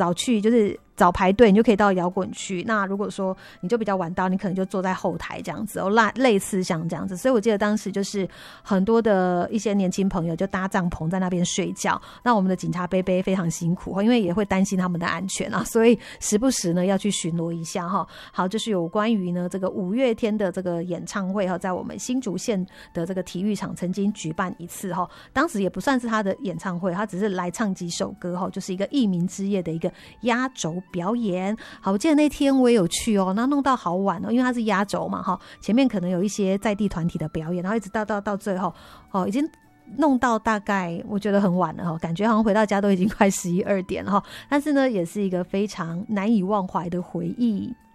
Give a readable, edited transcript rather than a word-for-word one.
早去就是早排队，你就可以到摇滚区。那如果说你就比较晚到，你可能就坐在后台这样子类似像这样子。所以我记得当时就是很多的一些年轻朋友就搭帐篷在那边睡觉。那我们的警察贝贝非常辛苦，因为也会担心他们的安全啊，所以时不时呢要去巡逻一下哈。好，就是有关于呢这个五月天的这个演唱会哈，在我们新竹县的这个体育场曾经举办一次哈。当时也不算是他的演唱会，他只是来唱几首歌哈，就是一个义民之夜的一个压轴表演。好，我记得那天我也有去哦，那弄到好晚哦，因为它是压轴嘛哈，前面可能有一些在地团体的表演，然后一直到最后哦，已经弄到大概我觉得很晚了哈，感觉好像回到家都已经快11、12点了哈，但是呢，也是一个非常难以忘怀的回忆。